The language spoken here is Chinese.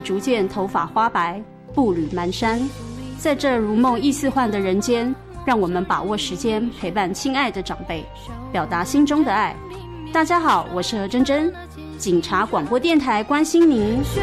逐渐头发花白，步履蹒跚。在这如梦亦似幻的人间，让我们把握时间，陪伴亲爱的长辈，表达心中的爱。大家好，我是何真真，警察广播电台关心您。